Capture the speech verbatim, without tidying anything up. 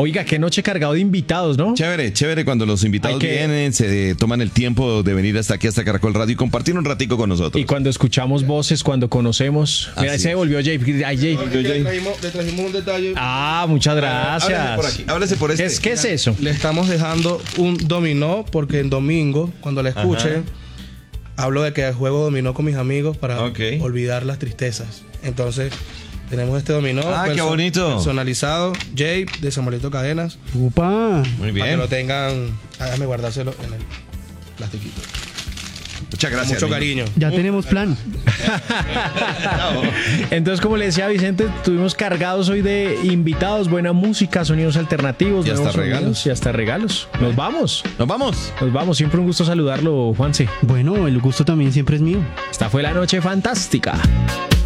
Oiga, qué noche cargado de invitados, ¿no? Chévere, chévere cuando los invitados que... vienen, se toman el tiempo de venir hasta aquí, hasta Caracol Radio y compartir un ratico con nosotros. Y cuando escuchamos voces, cuando conocemos. Mira, ahí se devolvió Jay. Ay, Jay. Le trajimos, le trajimos un detalle. Ah, muchas gracias. Háblese por aquí, háblese por este. ¿Qué es, qué es eso? Le estamos dejando un dominó porque en domingo, cuando le escuchen, hablo de que juego dominó con mis amigos para Okay. olvidar las tristezas. Entonces, tenemos este dominó Ah, qué bonito. personalizado, Jay, de Samuelito Cadenas. Upa. Muy Para que bien. lo tengan, hágame guardárselo en el plastiquito. Muchas gracias. Mucho niño. cariño. Ya tenemos plan. Entonces, como le decía Vicente, estuvimos cargados hoy de invitados, buena música, sonidos alternativos. Y hasta nuevos sonidos regalos. Y hasta regalos. Nos vamos. Nos vamos. Nos vamos. Siempre un gusto saludarlo, Juanse. Bueno, el gusto también siempre es mío. Esta fue la noche fantástica.